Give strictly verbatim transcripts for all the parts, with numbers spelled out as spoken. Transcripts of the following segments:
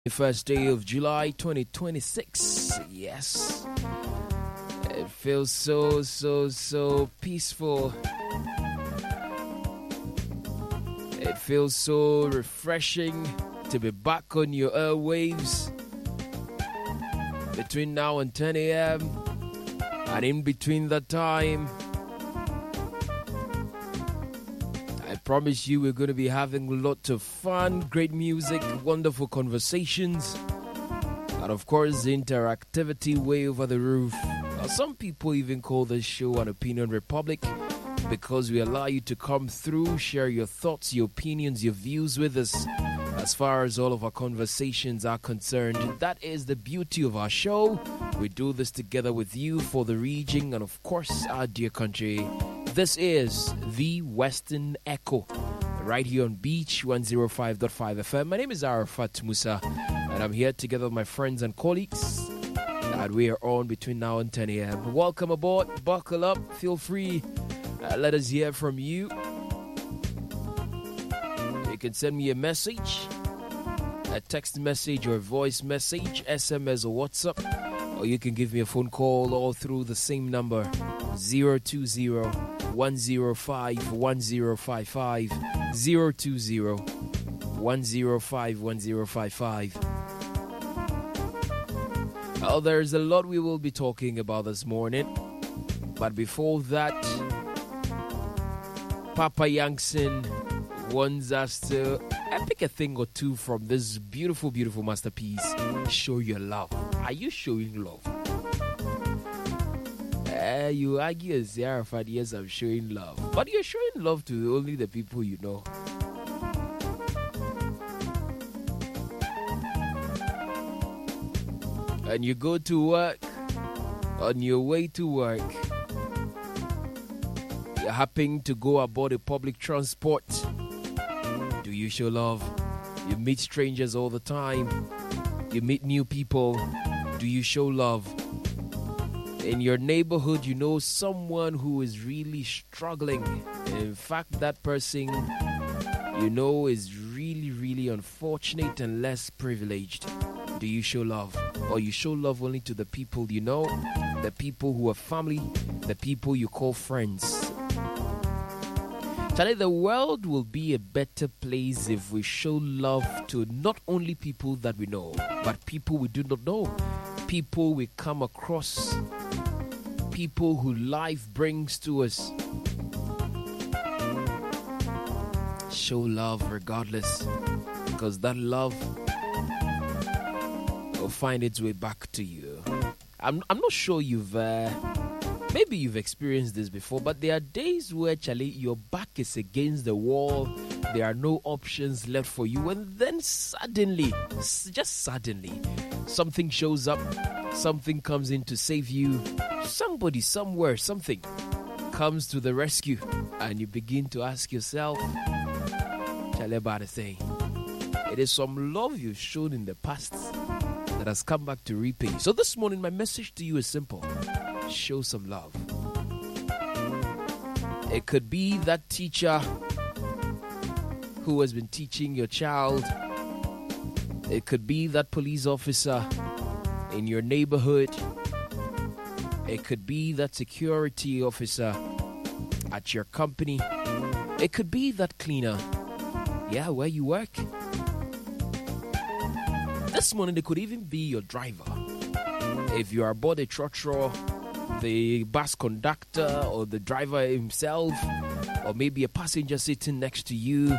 First day of July twenty twenty-six. Yes. It feels so, so, so peaceful. It feels so refreshing to be back on your airwaves between now and ten a.m. and in between that time. I promise you we're going to be having lots of fun, great music, wonderful conversations, and of course interactivity way over the roof. Now, some people even call this show an opinion republic because we allow you to come through, share your thoughts, your opinions, your views with us as far as all of our conversations are concerned. That is the beauty of our show. We do this together with you for the region and of course our dear country. This is the Western Echo, right here on Beach one oh five point five F M. My name is Arafat Musa, and I'm here together with my friends and colleagues, and we are on between now and ten a.m. Welcome aboard, buckle up, feel free, uh, let us hear from you. You can send me a message, a text message or a voice message, S M S or WhatsApp, or you can give me a phone call all through the same number, zero two zero, one zero five, one zero five five, zero two zero, one zero five, one zero five five. Well, there's a lot we will be talking about this morning, but before that, Papa Yankson wants us to I pick a thing or two from this beautiful, beautiful masterpiece, Show Your Love. Are you showing love? Uh, you argue as Arafat, yes, I'm showing love. But you're showing love to only the people you know. And you go to work, on your way to work, you happen to go aboard a public transport. Do you show love? You meet strangers all the time. You meet new people. Do you show love? In your neighborhood, you know someone who is really struggling. In fact, that person you know is really, really unfortunate and less privileged. Do you show love? Or you show love only to the people you know, the people who are family, the people you call friends? Charlie, the world will be a better place if we show love to not only people that we know, but people we do not know, people we come across, people who life brings to us. Show love regardless, because that love will find its way back to you. I'm I'm not sure you've uh, maybe you've experienced this before, but there are days where, Charlie, your back is against the wall, there are no options left for you, and then suddenly, just suddenly, something shows up, something comes in to save you, somebody, somewhere, something comes to the rescue, and you begin to ask yourself, Charlie, about a thing. It is some love you've shown in the past that has come back to repay you. So this morning, my message to you is simple. Show some love. It could be that teacher who has been teaching your child. It could be that police officer in your neighborhood. It could be that security officer at your company. It could be that cleaner, yeah, where you work. This morning, it could even be your driver. If you are aboard a trotro, the bus conductor or the driver himself, or maybe a passenger sitting next to you.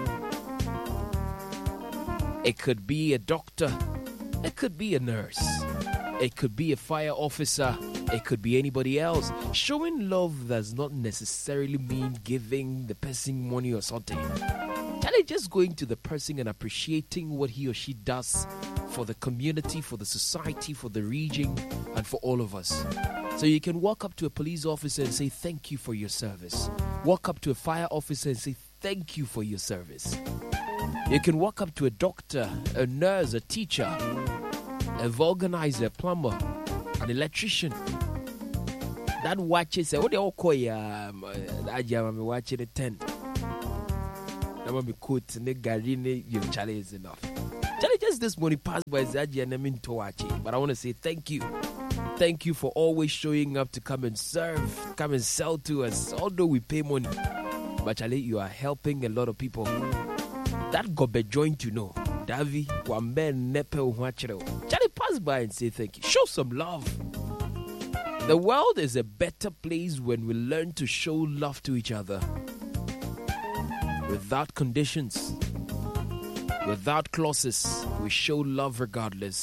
It could be a doctor. It could be a nurse. It could be a fire officer. It could be anybody else. Showing love does not necessarily mean giving the person money or something. Charlie, just going to the person and appreciating what he or she does for the community, for the society, for the region, and for all of us. So you can walk up to a police officer and say, thank you for your service. Walk up to a fire officer and say, thank you for your service. You can walk up to a doctor, a nurse, a teacher, a vulcanizer, a plumber, an electrician. That watches, what they all call ya, I'm watching a tent. I'm going to quote, Charlie is enough. Charlie, just guess this morning passed by Zaji and Emin Toachi, but I want to say thank you. Thank you for always showing up to come and serve, come and sell to us, although we pay money. But Charlie, you are helping a lot of people. That got be joint, you know. Davi, Wambe, Nepe, Wachero. Charlie, pass by and say thank you. Show some love. The world is a better place when we learn to show love to each other. Without conditions, without clauses, we show love regardless.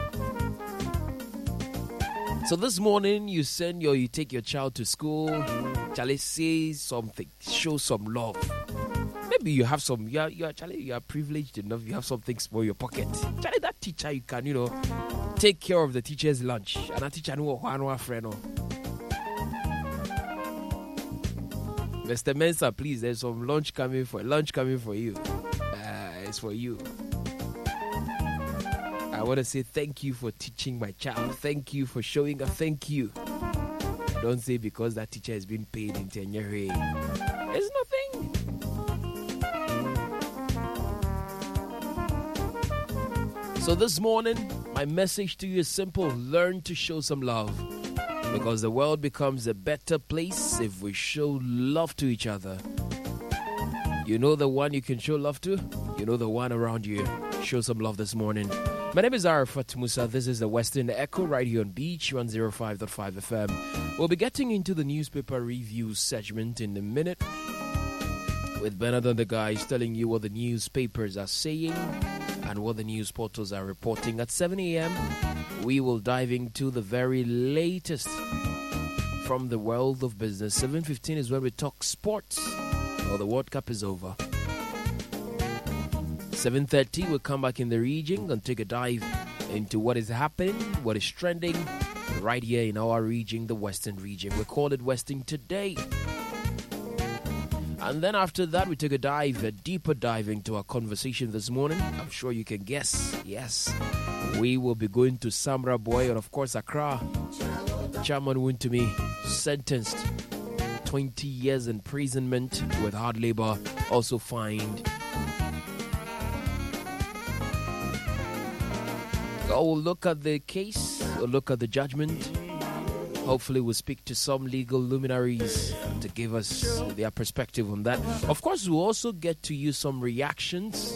So this morning, you send your, you take your child to school. Charlie, say something, show some love. Maybe you have some, you are, you are, Charlie, you are privileged enough, you have something small in your pocket. Charlie, that teacher, you can, you know, take care of the teacher's lunch. And that teacher, no one friend. Mister Mensa, please, there's some lunch coming for lunch coming for you. Uh, it's for you. I want to say thank you for teaching my child. Thank you for showing up. Thank you. Don't say because that teacher has been paid in January. It's nothing. So this morning, my message to you is simple. Learn to show some love. Because the world becomes a better place if we show love to each other. You know the one you can show love to? You know the one around you. Show some love this morning. My name is Arafat Musa. This is the Western Echo right here on Beach one oh five point five F M. We'll be getting into the newspaper review segment in a minute, with Bernard and the guys telling you what the newspapers are saying and what the news portals are reporting. At seven a.m., we will dive into the very latest from the world of business. seven fifteen is when we talk sports. Well, the World Cup is over. seven thirty, we'll come back in the region and take a dive into what is happening, what is trending right here in our region, the Western region. We call it Western Today. And then after that, we take a dive, a deeper dive into our conversation this morning. I'm sure you can guess. Yes, we will be going to Samra Boy and, of course, Accra. Chairman Wuntumi sentenced twenty years imprisonment with hard labor, also fined. So we'll look at the case, we'll look at the judgment. Hopefully we'll speak to some legal luminaries to give us their perspective on that. Of course, we'll also get to use some reactions.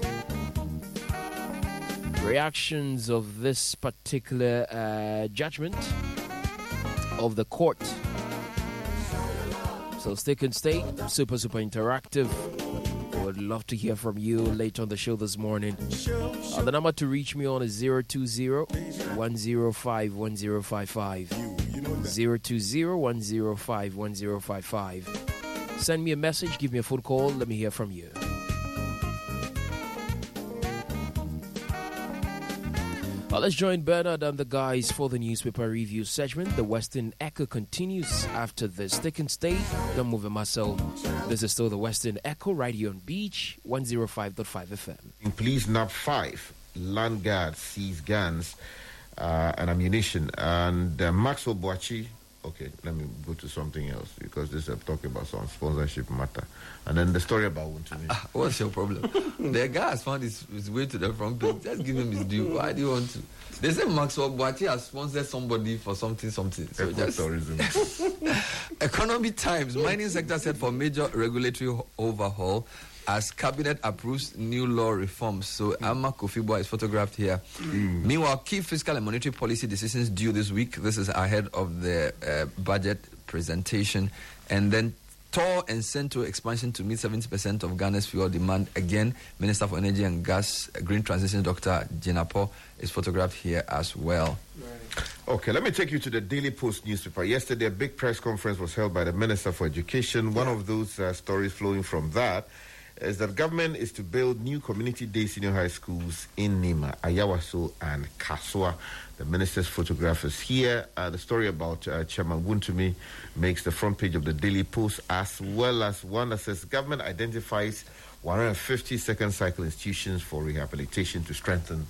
Reactions of this particular uh, judgment of the court. So stick and stay. Super, super interactive. Would love to hear from you later on the show this morning. Uh, the number to reach me on is zero two zero, one zero five, one zero five five. zero two zero, one zero five, one zero five five. Send me a message, give me a phone call, let me hear from you. Uh, let's join Bernard and the guys for the newspaper review segment. The Western Echo continues after this. Stick and stay. Don't move a muscle. This is still the Western Echo right here on Beach one oh five point five F M. Police nab five land guards seize guns uh, and ammunition. And uh, Maxwell Boachi. Okay, let me go to something else because this is talking about some sponsorship matter. And then the story about Wuntumi. Ah, what's your problem? The guy has found his, his way to the front page. Just give him his due. Why do you want to? They say Maxwell Boachi has sponsored somebody for something, something. So just tourism. Economy Times. Mining sector set for major regulatory overhaul as cabinet approves new law reforms. So mm. Amma Kofi-Boa is photographed here. Mm. Meanwhile, key fiscal and monetary policy decisions due this week. This is ahead of the uh, budget presentation. And then Tor and Sento expansion to meet seventy percent of Ghana's fuel demand. Again, Minister for Energy and Gas, Green Transition, Doctor Jinapo, is photographed here as well. Right. Okay, let me take you to the Daily Post newspaper. Yesterday, a big press conference was held by the Minister for Education. One of those uh, stories flowing from that is that government is to build new community day senior high schools in Nima, Ayawaso, and Kaswa. The minister's photograph is here. Uh, the story about uh, Chairman Wuntumi makes the front page of the Daily Post, as well as one that says government identifies one hundred fifty second cycle institutions for rehabilitation to strengthen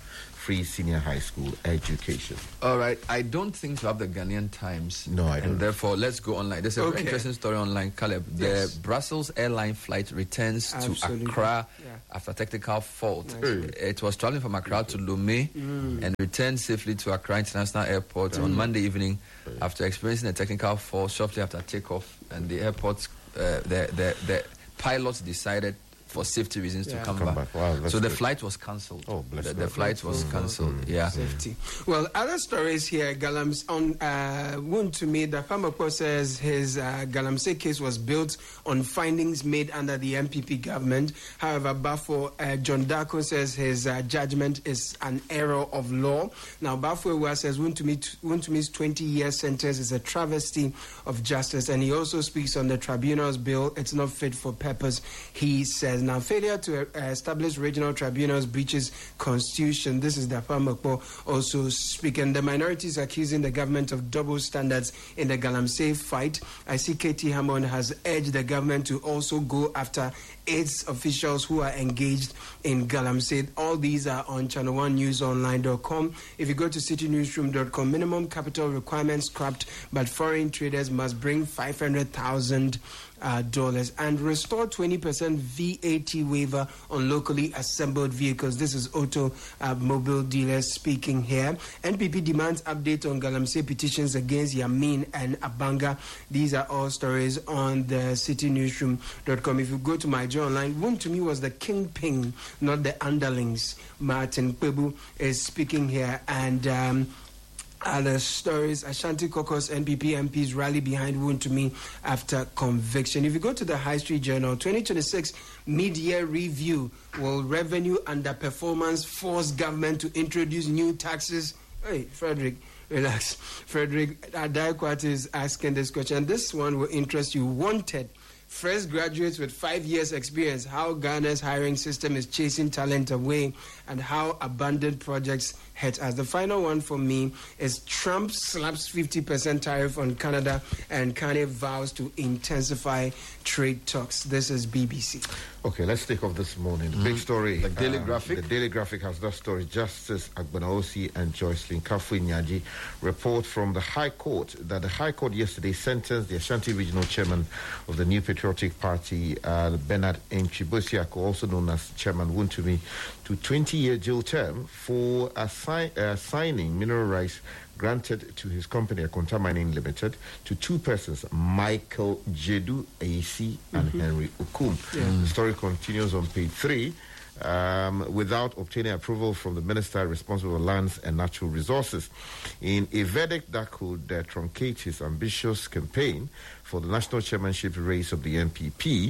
free senior high school education. All right. I don't think you have the Ghanaian Times. No, I don't. And therefore, let's go online. There's a okay. very interesting story online, Caleb. Yes. The Brussels airline flight returns Absolutely. to Accra yeah. after technical fault. Nice. It was traveling from Accra to Lomé mm. and returned safely to Accra International Airport mm. on Monday evening mm. after experiencing a technical fault shortly after takeoff. And the airport, uh, the, the, the pilots decided for safety reasons yeah. to come, come back. back. Wow, so the good. flight was cancelled. Oh, bless the, the flight was mm-hmm. cancelled. Mm-hmm. Yeah. Safety. Well, other stories here. Galams on uh, Woon to me. The Pamako says his uh, Galamsey case was built on findings made under the M P P government. However, Bafo uh, John Darko says his uh, judgment is an error of law. Now, Bafo Ewa says Woon to me Woon to me's twenty-year sentence is a travesty of justice, and he also speaks on the tribunal's bill. It's not fit for purpose, he says. Now, failure to uh, establish regional tribunals breaches constitution. This is Dapa Mokpo also speaking. The minorities accusing the government of double standards in the Galamsey fight. I see K T Hammond has urged the government to also go after its officials who are engaged in Galamsey. All these are on channel one news online dot com. If you go to city newsroom dot com, minimum capital requirements scrapped, but foreign traders must bring five hundred thousand Uh, dollars and restore twenty percent V A T waiver on locally assembled vehicles. This is Auto uh, Mobile Dealers speaking here. N P P demands update on Galamsey petitions against Yamin and Abanga. These are all stories on the city newsroom dot com. If you go to my journal online, Woon to me was the kingpin, not the underlings. Martin Kwebu is speaking here, and um, other stories. Ashanti Caucus N P P M Ps rally behind Woon to me after conviction. If you go to the High Street Journal, twenty twenty-six mid-year review, will revenue underperformance force government to introduce new taxes? Hey, Frederick, relax. Frederick Adaikwat is asking this question. This one will interest you. Wanted fresh graduates with five years experience, how Ghana's hiring system is chasing talent away, and how abandoned projects hurt us. The final one for me is Trump slaps fifty percent tariff on Canada, and Kanye vows to intensify trade talks. This is B B C. Okay, let's take off this morning. The mm-hmm. big story. The Daily uh, Graphic. The Daily Graphic has that story. Justice Agbanaosi and Joycelyn Kafu-Nyaji report from the High Court that the High Court yesterday sentenced the Ashanti Regional Chairman of the New Patriotic Party, uh, Bernard Nchibosiako, also known as Chairman Woon to me, to twenty-year jail term for assi- uh, signing mineral rights granted to his company, Akonta Mining Limited, to two persons, Michael Jedu A C and mm-hmm. Henry Okum. Yeah. The story continues on page three. Um, without obtaining approval from the minister responsible for lands and natural resources, in a verdict that could uh, truncate his ambitious campaign for the national chairmanship race of the N P P,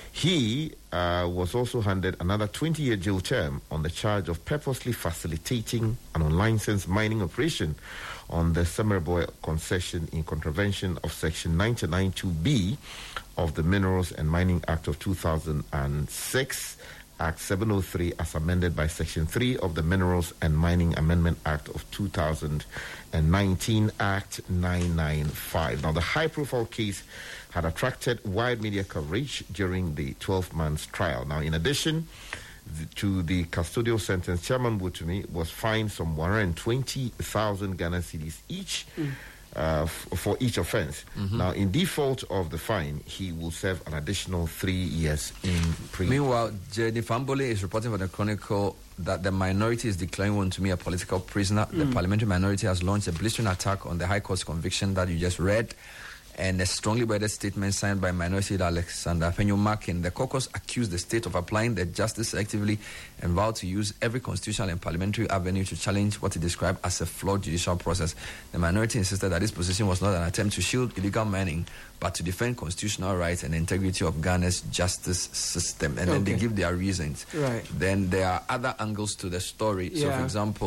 he uh, was also handed another twenty-year jail term on the charge of purposely facilitating an unlicensed mining operation on the Semerboy concession in contravention of Section ninety-nine two B of the Minerals and Mining Act of two thousand six, Act seven oh three, as amended by Section three of the Minerals and Mining Amendment Act of two thousand nineteen, Act nine ninety-five. Now, the high-profile case had attracted wide media coverage during the twelve months trial. Now, in addition the, to the custodial sentence, Chairman Butumi was fined some one hundred twenty thousand Ghana cedis each. Mm. Uh, f- for each offense. Mm-hmm. Now, in default of the fine, he will serve an additional three years in prison. Meanwhile, Jenny Fambole is reporting for the Chronicle that the minority is declaring Woon to me a political prisoner. Mm. The parliamentary minority has launched a blistering attack on the High Court's conviction that you just read, and a strongly worded statement signed by Minority Leader Alexander Afenyo-Markin. The caucus accused the state of applying the justice selectively and vowed to use every constitutional and parliamentary avenue to challenge what it described as a flawed judicial process. The minority insisted that this position was not an attempt to shield illegal mining, but to defend constitutional rights and the integrity of Ghana's justice system. And okay. then they give their reasons. Right. Then there are other angles to the story. Yeah. So, for example,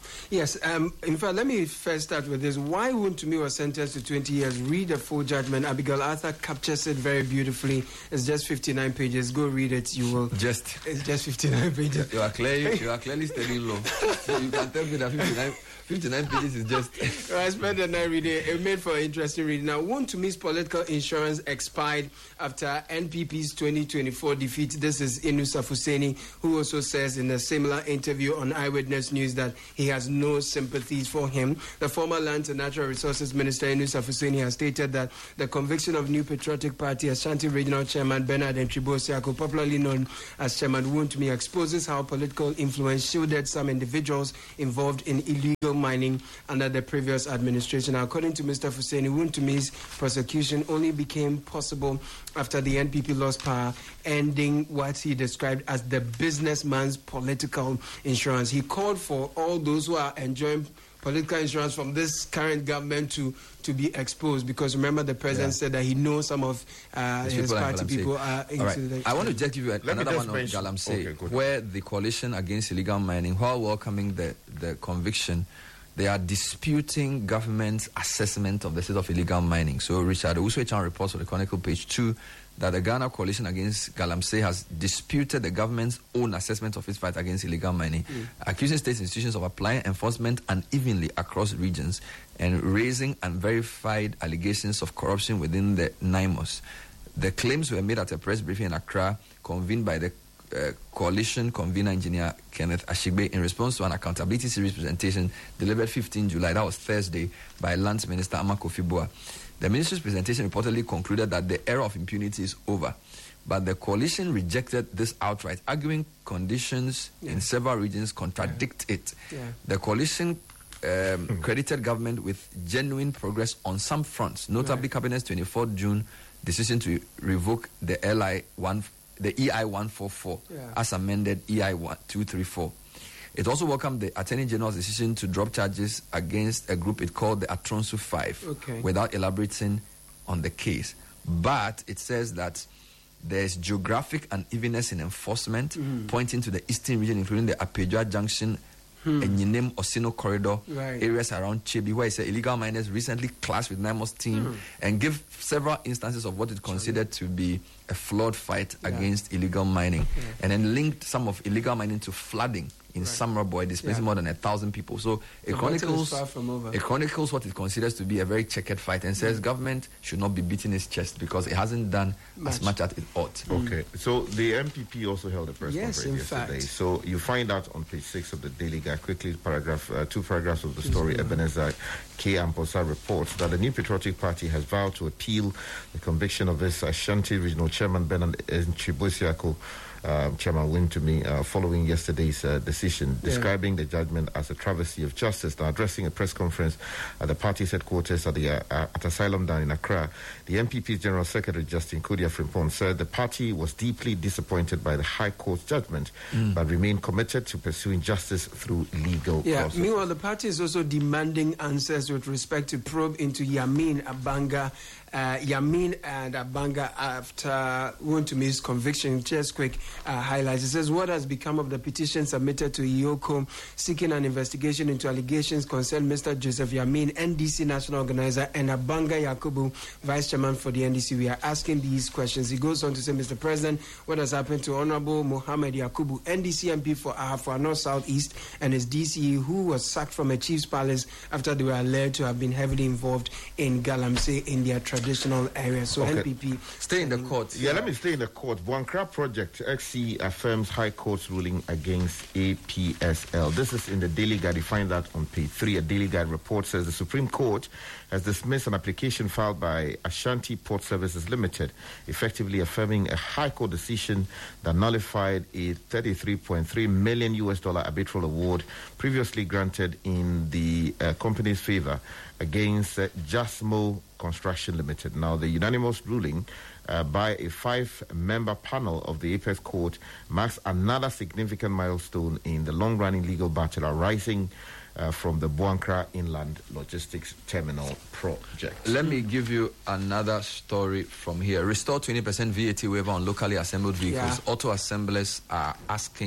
Yes, um, in fact, let me first start with this. Why Wontumi was sentenced to twenty years? Read the full judgment. Abigail Arthur captures it very beautifully. It's just fifty-nine pages. Go read it. You will. Just. It's just fifty-nine pages. You are clearly, you are clearly studying law. So you can tell me that fifty-nine, fifty-nine pages is just. I spent the night reading it. It made for interesting reading. Now, Wontumi's political insurance expired after N P P's twenty twenty-four defeat. This is Inus Afuseni, who also says in a similar interview on Eyewitness News that he has no sympathies for him. The former Lands and Natural Resources Minister Inus Afuseni has stated that the conviction of New Patriotic Party Ashanti Regional Chairman Bernard Ntribosiako, popularly known as Chairman Wontumi, exposes how political influence shielded some individuals involved in illegal mining under the previous administration. According to Mister Afuseni, Wontumi's prosecution only became possible after the N P P lost power, ending what he described as the businessman's political insurance. He called for all those who are enjoying political insurance from this current government to, to be exposed, because remember the president yeah. said that he knows some of uh, his party people are into right. the... I want to just give you a, another one on Galamsey, okay, where the coalition against illegal mining, while welcoming the, the conviction, they are disputing government's assessment of the state of illegal mining. So Richard Owusu-Echan reports on the Chronicle, page two, that the Ghana Coalition Against Galamsey has disputed the government's own assessment of its fight against illegal mining, mm. accusing state institutions of applying enforcement unevenly across regions and raising unverified allegations of corruption within the NIMOS. The claims were made at a press briefing in Accra, convened by the uh, coalition convener, Engineer Kenneth Ashigbe, in response to an accountability series presentation delivered fifteenth July, that was Thursday, by Lands Minister Ama Kofi Boa. The minister's presentation reportedly concluded that the era of impunity is over, but the coalition rejected this outright, arguing conditions yeah. in several regions contradict yeah. it. Yeah. The coalition um, credited government with genuine progress on some fronts, notably right. Cabinet's twenty-fourth June decision to revoke the L I one, the E I one forty-four yeah. as amended E I two thirty-four. It also welcomed the Attorney General's decision to drop charges against a group it called the Atronsu Five, okay. without elaborating on the case. But it says that there's geographic unevenness in enforcement, mm. pointing to the eastern region, including the Apejua Junction, hmm. Enyinem Osino corridor, right. areas around Chebi, where it said illegal miners recently clashed with NIMOS team, hmm. and give several instances of what it considered to be a flawed fight yeah. against illegal mining, yeah. and then linked some of illegal mining to flooding in right. Samra displacing yeah. more than a thousand people. So it chronicles, it chronicles what it considers to be a very checkered fight, and says mm. government should not be beating its chest because it hasn't done much. as much as it ought. Mm. Okay, so the M P P also held a press yes, conference yesterday. Fact. So you find out on page six of the Daily Guide, quickly, paragraph uh, two paragraphs of the story, mm-hmm. Ebenezer K. Amposa reports that the New Patriotic Party has vowed to appeal the conviction of this Ashanti Regional Chairman Bernard Ntribosiako, Uh, Chairman Wontumi, uh, following yesterday's uh, decision, yeah. describing the judgment as a travesty of justice. Now, addressing a press conference at the party's headquarters at the uh, at Asylum down in Accra, the M P P's General Secretary Justin Kodia Frimpong said the party was deeply disappointed by the High Court's judgment, mm. but remained committed to pursuing justice through legal yeah. process. Meanwhile, the party is also demanding answers with respect to probe into Yamin Abanga. Uh, Yamin and Abanga after Wontumi's conviction. Just quick uh, highlights. It says, what has become of the petition submitted to I O C O seeking an investigation into allegations concerning Mister Joseph Yamin, N D C national organizer, and Abanga Yakubu, vice chairman for the N D C? We are asking these questions. He goes on to say, Mister President, what has happened to Honorable Mohammed Yakubu, N D C M P for Ahafo North Southeast, and his D C E, who was sacked from a chief's palace after they were alleged to have been heavily involved in Galamsey in their traditional area. So okay. N P P... Stay in the court. Yeah, let me stay in the court. Buankra Project, X C affirms High Court's ruling against A P S L. This is in the Daily Guide. You find that on page three. A Daily Guide report says the Supreme Court has dismissed an application filed by Ashanti Port Services Limited, effectively affirming a High Court decision that nullified a thirty-three point three million U S dollar arbitral award previously granted in the uh, company's favor against uh, Jasmo Construction Limited. Now, the unanimous ruling uh, by a five-member panel of the Apex Court marks another significant milestone in the long-running legal battle arising Uh, from the Buankra Inland Logistics Terminal project. Let me give you another story from here. Restore twenty percent V A T waiver on locally assembled vehicles. Yeah. Auto assemblers are asking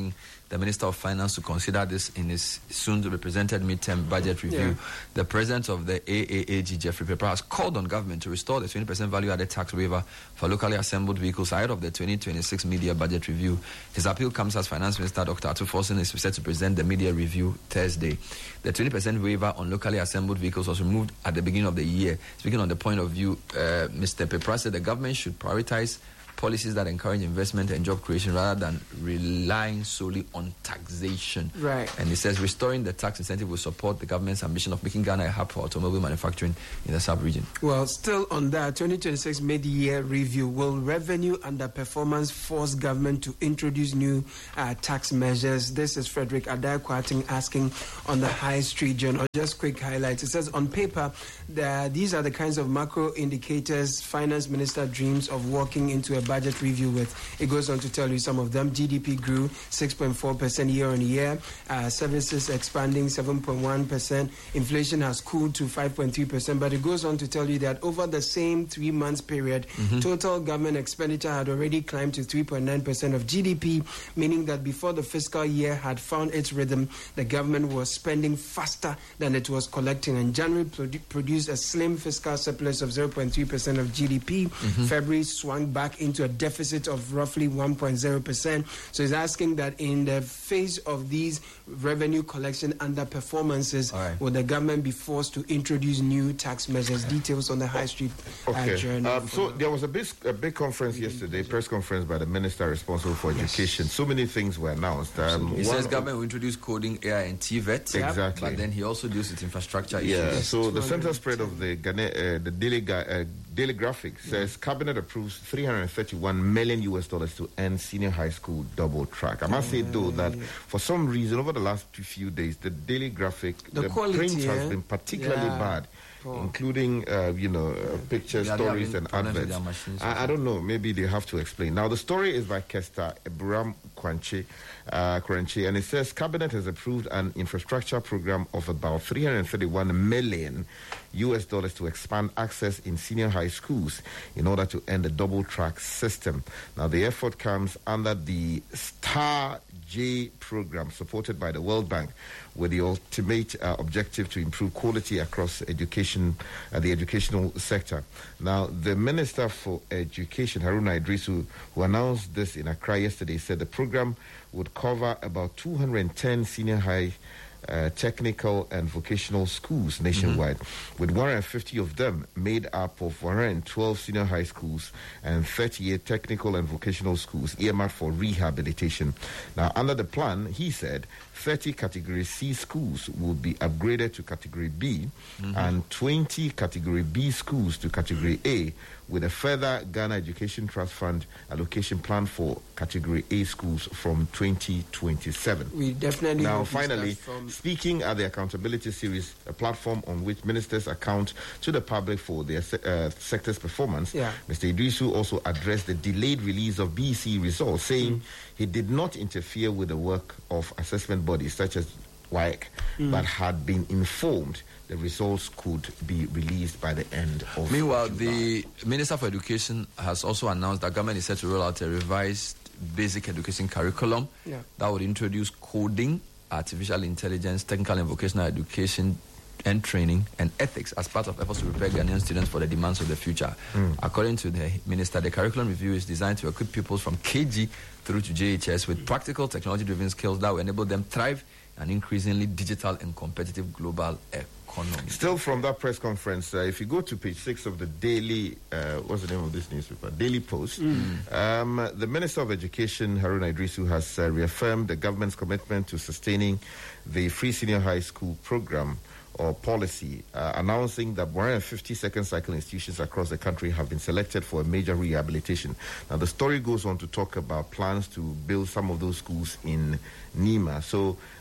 the Minister of Finance to consider this in his soon-to-be-presented midterm budget review. Yeah. The President of the A A A G, Jeffrey Pepper, has called on government to restore the twenty percent value-added tax waiver for locally assembled vehicles ahead of the twenty twenty-six media budget review. His appeal comes as Finance Minister Doctor Atu Forson is set to present the media review Thursday. The twenty percent waiver on locally assembled vehicles was removed at the beginning of the year. Speaking on the point of view, uh, Mister Pepper said the government should prioritize policies that encourage investment and job creation rather than relying solely on taxation. Right. And he says restoring the tax incentive will support the government's ambition of making Ghana a hub for automobile manufacturing in the sub-region. Well, still on that, twenty twenty-six mid-year review, will revenue underperformance force government to introduce new uh, tax measures? This is Frederick Adai-Kwarteng asking on the High Street Journal. Just quick highlights. It says, on paper, the, these are the kinds of macro indicators Finance Minister dreams of walking into a budget review with. It goes on to tell you some of them. G D P grew six point four percent year on year. Uh, services expanding seven point one percent. Inflation has cooled to five point three percent. But it goes on to tell you that over the same three months period, mm-hmm. total government expenditure had already climbed to three point nine percent of G D P, meaning that before the fiscal year had found its rhythm, the government was spending faster than it was collecting. And January produ- produced a slim fiscal surplus of zero point three percent of G D P. Mm-hmm. February swung back into a deficit of roughly one point zero percent. So he's asking that in the face of these revenue collection underperformances, right, will the government be forced to introduce new tax measures? Details on the High Street okay. uh, Journal. Um, so there was a big, a big conference yesterday, press conference by the minister responsible for education. Yes. So many things were announced. Um, he says government will introduce coding, A I, and T V E T. Exactly. But then he also deals with infrastructure issues. Yeah. So the center spread of the Ghana, uh, the Daily, uh, Daily Graphic says yeah. cabinet approves three hundred thirty-one million U S dollars to end senior high school double track. I must say though that for some reason over the last few days the Daily Graphic, the, the quality, print yeah? has been particularly yeah. bad. Oh. Including, uh, you know, uh, pictures, yeah, stories, and adverts. I, I don't know. Maybe they have to explain. Now, the story is by Kester Ebram Kwanche, uh, Kwanche, and it says Cabinet has approved an infrastructure program of about three hundred thirty-one million U S dollars to expand access in senior high schools in order to end the double track system. Now, the effort comes under the STAR J program supported by the World Bank, with the ultimate uh, objective to improve quality across education, uh, the educational sector. Now, the Minister for Education, Haruna Idrisu, who announced this in Accra yesterday, said the program would cover about two hundred ten senior high Uh, technical and vocational schools nationwide, mm-hmm. with one hundred fifty of them made up of one hundred twelve senior high schools and thirty-eight technical and vocational schools earmarked for rehabilitation. Now, under the plan, he said thirty Category C schools will be upgraded to Category B, mm-hmm. and twenty Category B schools to Category A, with a further Ghana Education Trust Fund allocation plan for Category A schools from twenty twenty-seven. We definitely now, finally, speaking at the Accountability Series, a platform on which ministers account to the public for their uh, sector's performance, yeah. Mister Idrisu also addressed the delayed release of B E C results, saying mm. he did not interfere with the work of assessment bodies such as W A E C, mm. but had been informed the results could be released by the end of Meanwhile, July. The Minister for Education has also announced that government is set to roll out a revised basic education curriculum yeah. that would introduce coding, artificial intelligence, technical and vocational education and training, and ethics as part of efforts to prepare Ghanaian students for the demands of the future. Mm. According to the minister, the curriculum review is designed to equip pupils from K G through to J H S with practical technology-driven skills that will enable them thrive in an increasingly digital and competitive global economy. Still from that press conference, uh, if you go to page six of the Daily, uh, what's the name of this newspaper? Daily Post. Mm. Um, the Minister of Education, Haruna Idrisu, has uh, reaffirmed the government's commitment to sustaining the free senior high school program or policy, uh, announcing that one hundred fifty second cycle institutions across the country have been selected for a major rehabilitation. Now, the story goes on to talk about plans to build some of those schools in Nima. So,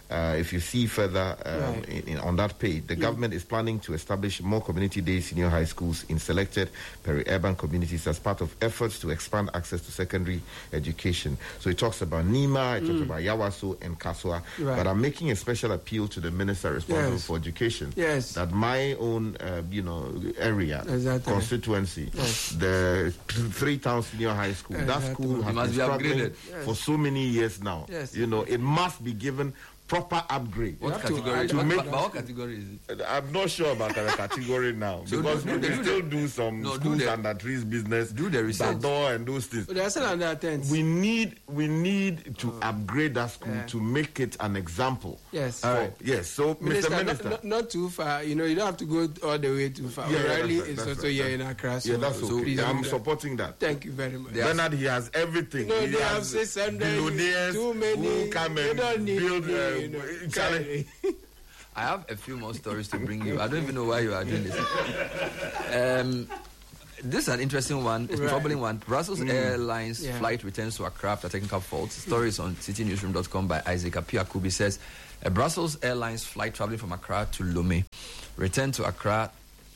Uh, if you see further um, right. in, in, on that page, the mm. government is planning to establish more community-day senior high schools in selected peri-urban communities as part of efforts to expand access to secondary education. So it talks about Nima, it talks mm. about Yawaso and Kaswa. Right. But I'm making a special appeal to the minister responsible yes. for education yes. that my own, uh, you know, area, exactly. constituency, yes. the Three-Town Senior High School, exactly. that school has been struggling yes. for so many years now. Yes. You know, it must be given proper upgrade. What category? To, to what, make, what category is it? I'm not sure about the category now so because do, do, we do still the, do some no, schools do under trees business, do the research, door and those things. But they're still under tents. We need we need to oh. upgrade that school yeah. to make it an example. Yes. All right. Yes. So, Minister, Mister Minister, not, not too far. You know, you don't have to go all the way too far. Yeah, O'Reilly yeah, right, is also right, here right. in Accra. So yeah, that's so okay. I'm supporting that. Thank you very much. Bernard, he has everything. No, he they has have six hundred. Billionaires Too many. who come and don't need build. me, Uh, you know. I have a few more stories to bring you. I don't even know why you are doing this. Um, this is an interesting one. It's a right. troubling one. Brussels mm. Airlines yeah. flight returns to Accra after technical faults. Stories on city newsroom dot com by Isaac Apiakubi says a Brussels Airlines flight traveling from Accra to Lomé returned to Accra.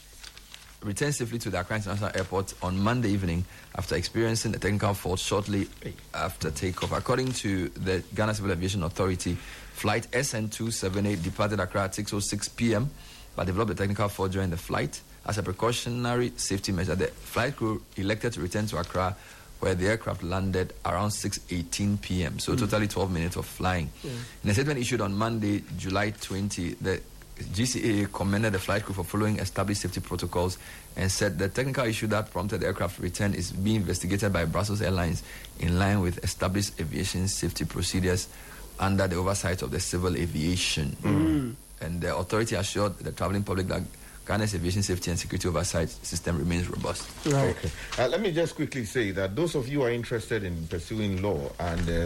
returned safely to the Accra International Airport on Monday evening after experiencing a technical fault shortly after takeoff. According to the Ghana Civil Aviation Authority, flight S N two seventy-eight departed Accra at six oh six p.m. but developed a technical fault during the flight. As a precautionary safety measure, the flight crew elected to return to Accra, where the aircraft landed around six eighteen p.m., so mm. totally twelve minutes of flying. Yeah. In a statement issued on Monday, July twentieth, the G C A A commended the flight crew for following established safety protocols and said the technical issue that prompted the aircraft return is being investigated by Brussels Airlines in line with established aviation safety procedures under the oversight of the Civil Aviation. Mm. And the authority assured the traveling public that Ghana's aviation safety and security oversight system remains robust. Right. Okay. Uh, let me just quickly say that those of you who are interested in pursuing law and uh,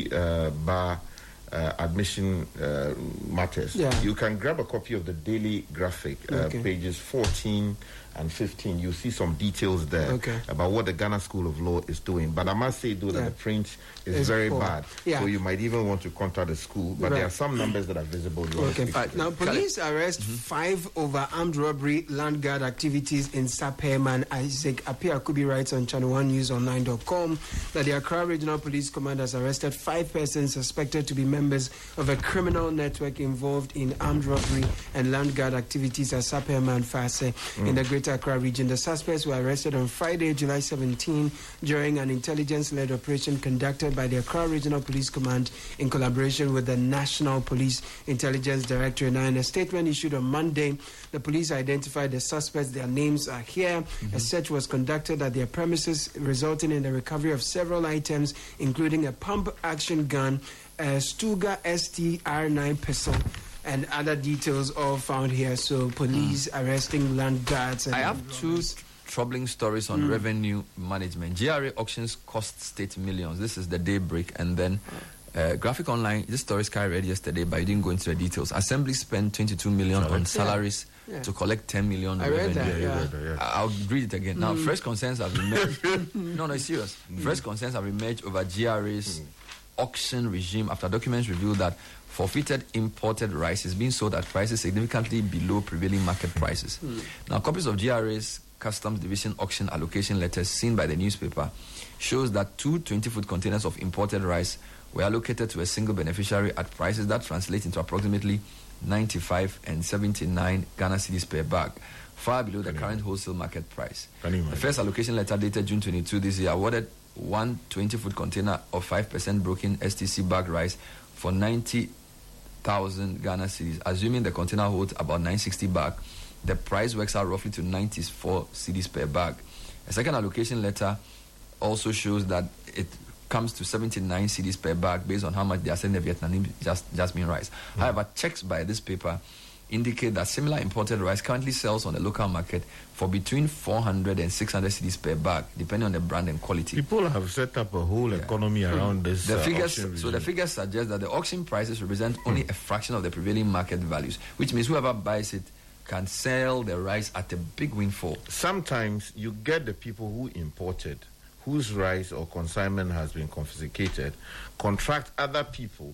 pre-bar uh, Uh, admission uh, matters, yeah. you can grab a copy of the Daily Graphic, uh, okay. pages fourteen and fifteen. You see some details there okay. about what the Ghana School of Law is doing. But I must say, though, that yeah. the print is it's very poor. bad. Yeah. So you might even want to contact the school. But right. there are some numbers that are visible. Okay. Right. Now, police arrest mm-hmm. five over armed robbery land guard activities in Sapperman. Isaac Apiakubi writes on channel one news online dot com that the Accra Regional Police Command has arrested five persons suspected to be members of a criminal network involved in armed robbery and land guard activities at Sapperman Fase mm. in the Greater Accra region. The suspects were arrested on Friday, July seventeenth, during an intelligence-led operation conducted by the Accra Regional Police Command in collaboration with the National Police Intelligence Directorate. Now, in a statement issued on Monday, the police identified the suspects. Their names are here. Mm-hmm. A search was conducted at their premises, resulting in the recovery of several items, including a pump-action gun, a Stuga S T R nine pistol, and other details all found here. So police mm. arresting land guards. And I have two tr- troubling stories on mm. revenue management. G R A auctions cost state millions. This is the Daybreak. And then uh, Graphic Online, this story Sky read yesterday, but I didn't go into the details. Assembly spent twenty-two million on salaries yeah. Yeah. to collect ten million I read revenue. That, yeah. Yeah. I'll read it again. Mm. Now, fresh concerns have emerged. no, no, it's serious. Mm. Fresh concerns have emerged over G R A's mm. auction regime after documents reveal that forfeited imported rice is being sold at prices significantly below prevailing market prices. Mm. Now, copies of G R A's Customs Division auction allocation letters seen by the newspaper shows that two twenty-foot containers of imported rice were allocated to a single beneficiary at prices that translate into approximately ninety-five and seventy-nine Ghana cedis per bag, far below the current wholesale market price. The first allocation letter dated June twenty-second this year awarded one twenty-foot container of five percent broken S T C bag rice for ninety thousand Ghana cedis. Assuming the container holds about nine hundred sixty bag, the price works out roughly to ninety-four cedis per bag. A second allocation letter also shows that it comes to seventy-nine cedis per bag based on how much they are selling the Vietnamese just, jasmine rice. Mm. However, checks by this paper indicate that similar imported rice currently sells on the local market for between four hundred and six hundred cedis per bag, depending on the brand and quality. People have set up a whole yeah. economy around this. The uh, figures, so the figures suggest that the auction prices represent only mm. a fraction of the prevailing market values, which means whoever buys it can sell the rice at a big windfall. Sometimes you get the people who imported, whose rice or consignment has been confiscated, contract other people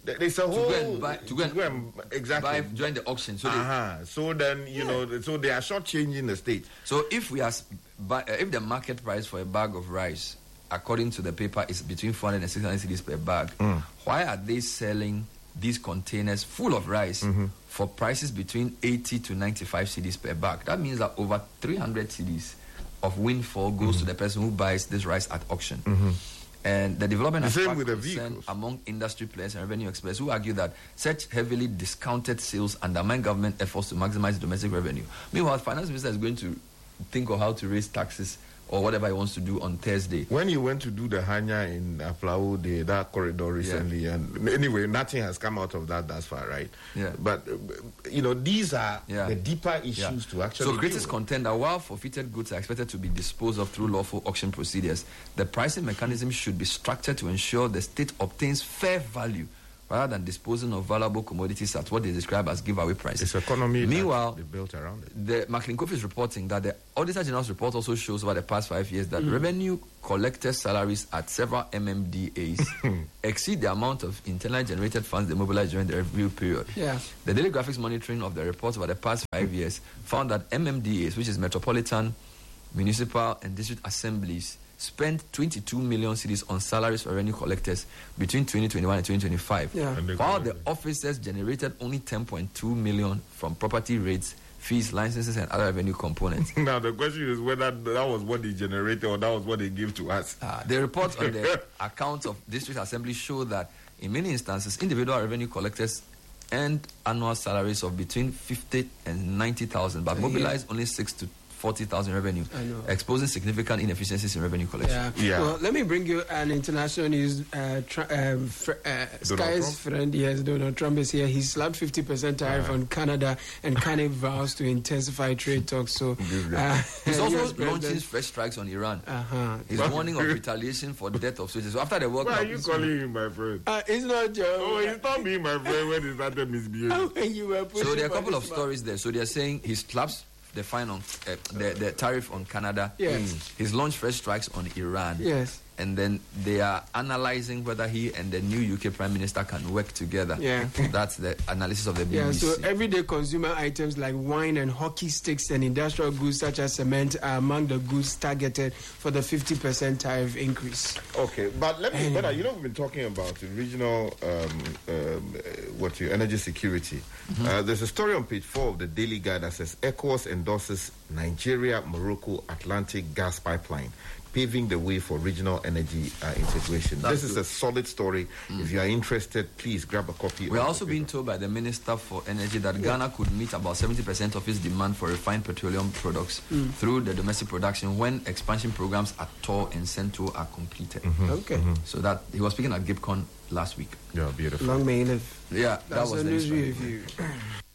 There's a whole to go and buy, to go and, to go and exactly buy, join the auction. So, uh-huh. they, so then you yeah. know, so they are shortchanging the state. So if we are, buy, uh, if the market price for a bag of rice, according to the paper, is between four hundred and six hundred cedis per bag, mm. why are they selling these containers full of rice mm-hmm. for prices between eighty to ninety-five cedis per bag? That means that over three hundred cedis of windfall goes mm-hmm. to the person who buys this rice at auction. Mm-hmm. And the development has sparked concern among industry players and revenue experts who argue that such heavily discounted sales undermine government efforts to maximize domestic revenue. Meanwhile, the finance minister is going to think of how to raise taxes or whatever he wants to do on Thursday. When you went to do the Hanya in Aflao, the that corridor recently, yeah. and anyway, nothing has come out of that thus far, right? Yeah. But, uh, you know, these are yeah. the deeper issues yeah. to actually So critics contend that while forfeited goods are expected to be disposed of through lawful auction procedures, the pricing mechanism should be structured to ensure the state obtains fair value rather than disposing of valuable commodities at what they describe as giveaway prices. It's economy Meanwhile, they built around it. The Maclean Coffee is reporting that the Auditor General's report also shows over the past five years that mm. revenue collectors' salaries at several M M D As exceed the amount of internally generated funds they mobilized during the review period. Yeah. The daily graphics monitoring of the report over the past five years found that M M D As, which is Metropolitan, Municipal and District Assemblies, spent twenty-two million cedis on salaries for revenue collectors between twenty twenty-one and twenty twenty-five, yeah. while the officers generated only ten point two million from property rates, fees, licenses, and other revenue components. Now, the question is whether that was what they generated or that was what they gave to us. Uh, the report on the accounts of district assembly show that in many instances, individual revenue collectors earned annual salaries of between fifty and ninety thousand, but mobilized only six to forty thousand revenue, exposing significant inefficiencies in revenue collection. Yeah. yeah. Well, let me bring you an international news. Uh, tr- uh, fr- uh, Sky's friend, yes, Donald Trump is here. He slapped fifty percent tariff uh, on Canada and Canada vows to intensify trade talks. So uh, he's also launching fresh strikes on Iran. Uh-huh. He's warning of retaliation for the death of soldiers. So after the World Cup, why are you calling him my friend? Uh, it's not Joe. Oh, he's not being my friend when he started misbehaving. When you were so there are a couple of stories there. So they are saying he slaps the fine on uh, the, the tariff on Canada. Yes. Mm. He's launched fresh strikes on Iran. Yes. And then they are analyzing whether he and the new U K Prime Minister can work together. Yeah. That's the analysis of the B B C. Yeah, so everyday consumer items like wine and hockey sticks and industrial goods such as cement are among the goods targeted for the fifty percent tariff increase. Okay, but let me, anyway. But you know, we've been talking about regional, um, um, what your energy security. Mm-hmm. Uh, there's a story on page four of the Daily Guide that says ECOWAS endorses Nigeria-Morocco Atlantic gas pipeline, paving the way for regional energy uh, integration. That's this is good. A solid story. Mm. If you are interested, please grab a copy. We're also being told by the Minister for Energy that yeah. Ghana could meet about seventy percent of its demand for refined petroleum products mm. through the domestic production when expansion programs at Tor and Sento are completed. Mm-hmm. Okay. Mm-hmm. So that he was speaking at GIPCON last week. Yeah, beautiful. Long may he live. Yeah, That's that was a news review.